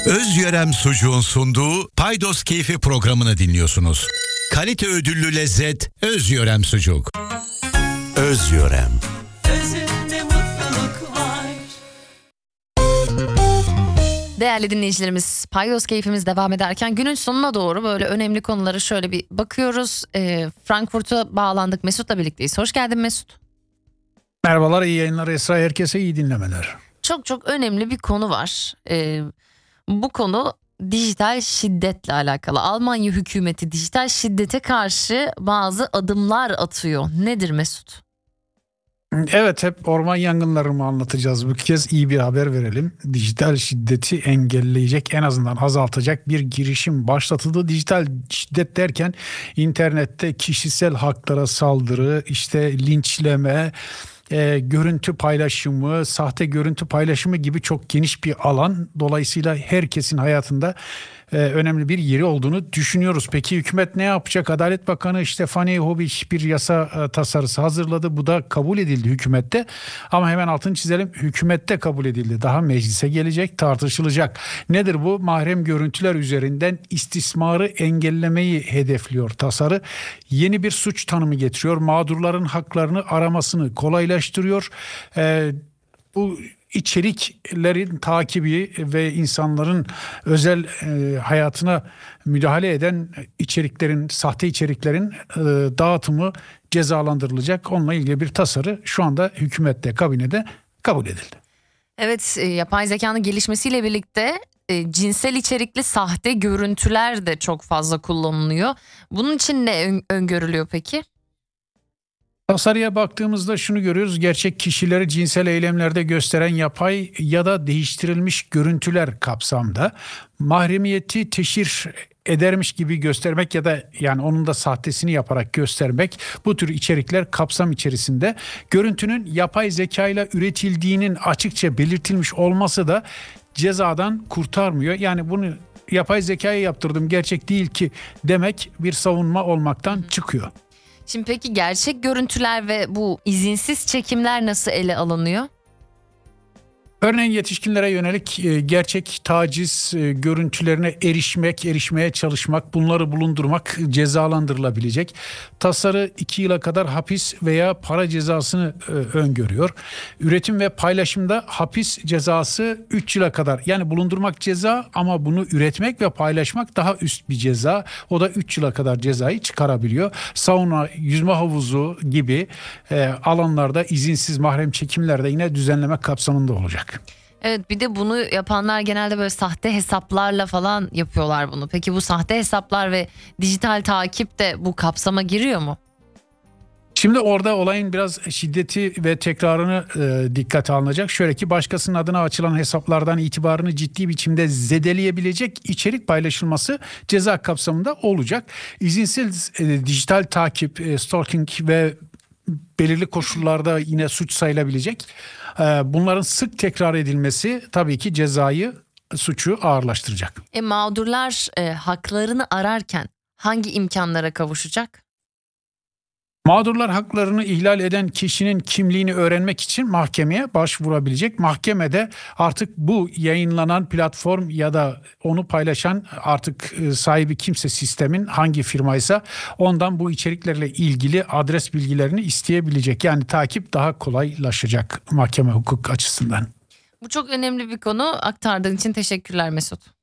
Özyörem Sucuğun sunduğu Paydos Keyfi programını dinliyorsunuz. Kalite ödüllü lezzet Özyörem Sucuk. Özyörem. Özünde mutluluk var. Değerli dinleyicilerimiz, Paydos Keyfimiz devam ederken günün sonuna doğru böyle önemli konuları şöyle bir bakıyoruz. Frankfurt'a bağlandık. Mesut'la birlikteyiz. Hoş geldin Mesut. Merhabalar, iyi yayınlar Esra. Herkese iyi dinlemeler. Çok önemli bir konu var. Bu konu dijital şiddetle alakalı. Almanya hükümeti dijital şiddete karşı bazı adımlar atıyor. Nedir Mesut? Evet, hep orman yangınlarını anlatacağız. Bu kez iyi bir haber verelim. Dijital şiddeti engelleyecek, en azından azaltacak bir girişim başlatıldı. Dijital şiddet derken internette kişisel haklara saldırı, işte linçleme, görüntü paylaşımı, sahte görüntü paylaşımı gibi çok geniş bir alan. Dolayısıyla herkesin hayatında önemli bir yeri olduğunu düşünüyoruz. Peki hükümet ne yapacak? Adalet Bakanı Stefanie Hobic bir yasa tasarısı hazırladı. Bu da kabul edildi hükümette. Ama hemen altını çizelim. Hükümette kabul edildi. Daha meclise gelecek, tartışılacak. Nedir bu? Mahrem görüntüler üzerinden istismarı engellemeyi hedefliyor tasarı. Yeni bir suç tanımı getiriyor. Mağdurların haklarını aramasını kolaylaştırıyor. Bu içeriklerin takibi ve insanların özel hayatına müdahale eden içeriklerin, sahte içeriklerin dağıtımı cezalandırılacak. Onunla ilgili bir tasarı şu anda hükümette, kabinede kabul edildi. Evet, yapay zekanın gelişmesiyle birlikte cinsel içerikli sahte görüntüler de çok fazla kullanılıyor. Bunun için ne öngörülüyor peki? Tasarıya baktığımızda şunu görüyoruz. Gerçek kişileri cinsel eylemlerde gösteren yapay ya da değiştirilmiş görüntüler kapsamda. Mahremiyeti teşhir edermiş gibi göstermek ya da yani onun da sahtesini yaparak göstermek, bu tür içerikler kapsam içerisinde. Görüntünün yapay zeka ile üretildiğinin açıkça belirtilmiş olması da cezadan kurtarmıyor. Yani bunu yapay zekaya yaptırdım, gerçek değil ki demek bir savunma olmaktan çıkıyor. Şimdi peki gerçek görüntüler ve bu izinsiz çekimler nasıl ele alınıyor? Örneğin yetişkinlere yönelik gerçek taciz görüntülerine erişmeye çalışmak, bunları bulundurmak cezalandırılabilecek. Tasarı 2 yıla kadar hapis veya para cezasını öngörüyor. Üretim ve paylaşımda hapis cezası 3 yıla kadar. Yani bulundurmak ceza ama bunu üretmek ve paylaşmak daha üst bir ceza. O da 3 yıla kadar cezayı çıkarabiliyor. Sauna, yüzme havuzu gibi alanlarda izinsiz mahrem çekimler de yine düzenleme kapsamında olacak. Evet, bir de bunu yapanlar genelde böyle sahte hesaplarla falan yapıyorlar bunu. Peki bu sahte hesaplar ve dijital takip de bu kapsama giriyor mu? Şimdi orada olayın biraz şiddeti ve tekrarını dikkate alınacak. Şöyle ki, başkasının adına açılan hesaplardan itibarını ciddi biçimde zedeleyebilecek içerik paylaşılması ceza kapsamında olacak. İzinsiz dijital takip, stalking ve belirli koşullarda yine suç sayılabilecek. Bunların sık tekrar edilmesi tabii ki suçu ağırlaştıracak. Mağdurlar haklarını ararken hangi imkanlara kavuşacak? Mağdurlar haklarını ihlal eden kişinin kimliğini öğrenmek için mahkemeye başvurabilecek. Mahkemede artık bu yayınlanan platform ya da onu paylaşan artık sahibi kimse, sistemin hangi firmaysa, ondan bu içeriklerle ilgili adres bilgilerini isteyebilecek. Yani takip daha kolaylaşacak mahkeme hukuk açısından. Bu çok önemli bir konu. Aktardığın için teşekkürler Mesut.